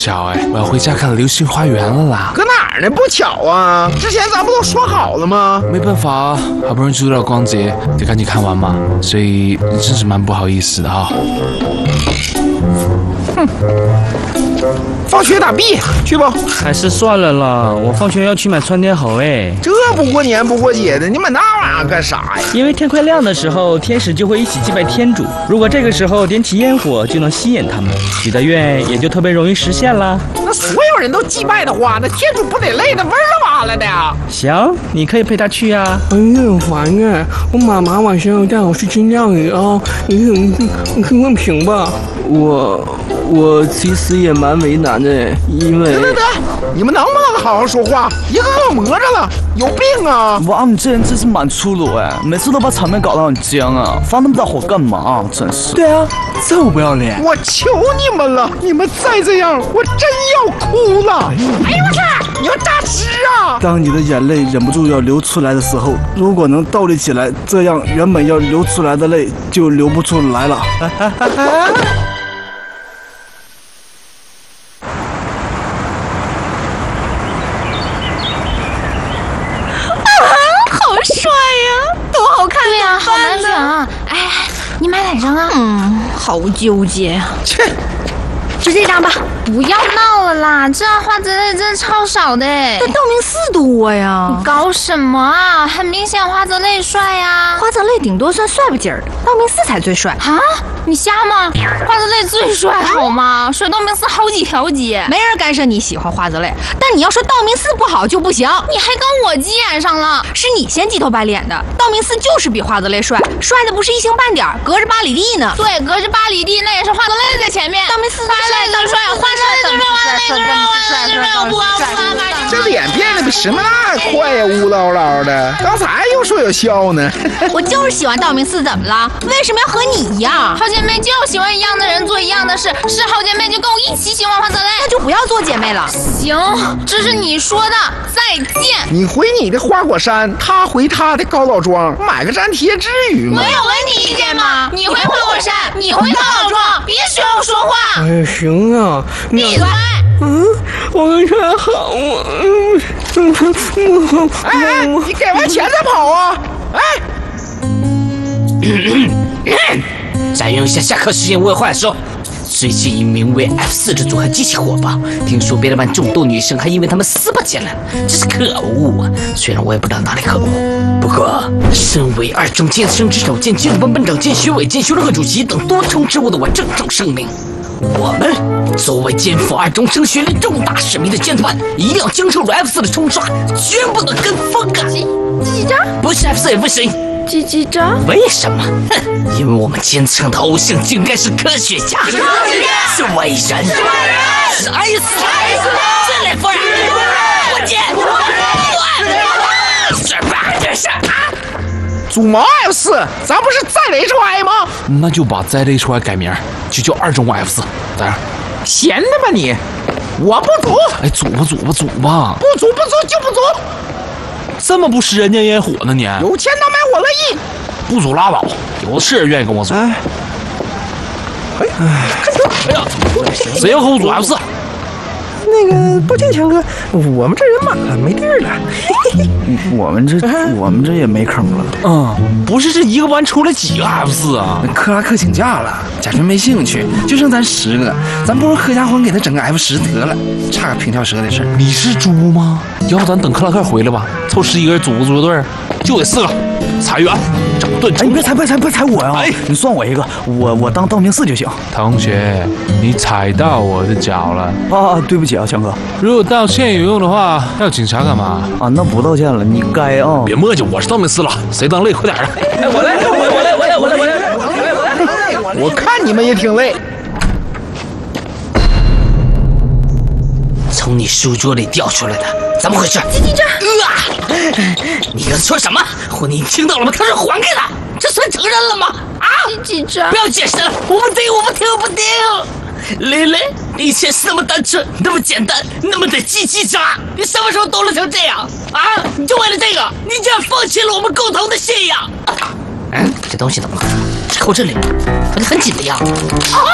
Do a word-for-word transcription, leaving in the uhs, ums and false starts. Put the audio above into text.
巧哎，我要回家看《流星花园》了啦！ 搁哪儿呢？不巧啊！之前咱不都说好了吗？ 没办法，好不容易租到光节，得赶紧看完嘛，所以真是蛮不好意思的哈。 哼，放学打 B 去吧。 还是算了啦，我放学要去买窜天猴哎。 这不过年不过节的，你买那玩意儿干啥呀？ 因为天快亮的时候，天使就会一起祭拜天主。如果这个时候点起烟火，就能吸引他们，许的愿也就特别容易实现啦。 那所有人都祭拜的话，那天主不得累得嗡了哇了的呀？ 行，你可以陪他去呀、啊。 哎呀，很烦呀！我妈妈晚上要带我去吃料理啊，你你你看看行吧？我我其实也蛮为难的，因为得得得，你们能不能好好说话？一个个磨着了，有病啊！ 哇，你这人真是蛮粗鲁哎，每次都把场面搞得很僵啊，发那么大火干嘛？真是。 对啊，这么不要脸！ 我求你们了，你们再这样，我真要哭了！哎呦我去，你要咋吃啊？ 当你的眼泪忍不住要流出来的时候，如果能倒立起来，这样原本要流出来的泪就流不出来了。 帅呀，多好看！ 对呀、啊，好难选啊！哎，你买哪张啊？ 嗯，好纠结呀。 切， 就这张吧。 不要闹了啦，这样花泽类真的超少的哎。 但道明寺多呀。 你搞什么啊？很明显花泽类帅呀。 花泽类顶多算帅不劲儿的，道明寺才最帅。 啊？你瞎吗？花泽类最帅好吗？帅道明寺好几条街。 没人干涉你喜欢花泽类，但你要说道明寺不好就不行。 你还跟我急眼上了？ 是你先鸡头白脸的。道明寺就是比花泽类帅，帅的不是一星半点，隔着八里地呢。 对，隔着八里地，那也是花泽类在前面。 道明寺花泽类最帅，花泽类最帅，花泽类最帅，花泽类最帅，我不管不管。 这脸变得比什么那快呀，乌唠唠的。刚才又说有笑呢。 我就是喜欢道明寺，怎么了？为什么要和你一样？ 好姐妹就喜欢一样的人做一样的事，是好姐妹就跟我一起喜欢花泽类。 那就不要做姐妹了。 行，这是你说的，再见。 你回你的花果山，他回他的高老庄，买个粘贴至于吗？ 我有问你意见吗？你回花果山，你回高老庄，别学我说话。 哎呀，行啊， 闭嘴。 嗯，我跟他好啊。嗯嗯哎哎，你给完钱再跑啊！哎。 占用一下下课时间，我有话说。最近一名为 F 四的组合极其火爆，听说别的班众多女生还因为他们撕巴起来了，真是可恶啊！虽然我也不知道哪里可恶，不过身为二中剑生之首兼剑班班长兼学委兼学联会主席等多重职务的我，郑重声明：我们作为肩负二中升学率重大使命的剑团，一定要经受住 F 四的冲刷，绝不能跟风啊！ 几几张？ 不是 F 四也不行。 几几张？ 为什么？哼，因为我们坚强的偶像就应该是科学家，是科学家，是伟人，是伟人，是爱因斯坦，是雷夫人，火箭，是吧？这是啊。 组毛 F 四，咱不是在 H Y 吗？ 那就把在 H Y 改名，就叫二中 F 四，咋样？ 闲的吧你？我不组。 哎，组吧组吧组吧。 不组不组就不组。 这么不食人间烟火呢你？ 有钱能买我乐意。 不组拉倒，有的是人愿意跟我组。 哎， 哎哎呀，谁要和我组 F 四？ 那个抱歉，强哥，我们这人满了，没地儿了。 我们这我们这也没坑了。 嗯，不是这一个班出来几个 F 四啊？ 克拉克请假了，贾纯没兴趣，就剩咱十个，咱不如合家欢给他整个 F 十得了，差个平跳蛇的事儿。 你是猪吗？要不咱等克拉克回来吧，凑十一个人组个足球队，就得四个，裁员，整顿。 哎，你别裁，别裁，别裁我呀！哎，你算我一个，我我当道明寺就行。 同学，你踩到我的脚了啊！对不起啊，强哥。 如果道歉有用的话，要警察干嘛？ 啊，那不道歉了，你该啊！ 别磨叽，我是道明寺了，谁当累快点的。 哎，我来，我我来，我来，我来，我来，我来， 我看你们也挺累。 从你书桌里掉出来的，怎么回事？ 几几张？ 呃，你刚说什么？你听到了吗？他说还给他，这算承认了吗？啊！ 几几张？ 不要解释了，我不听，我不听，我不听。蕾蕾，你以前是那么单纯，那么简单，那么的叽叽喳，你什么时候懂了成这样啊？你就为了这个，你竟然放弃了我们共同的信仰？嗯，这东西怎么了？扣这里，好像很紧的样子。啊！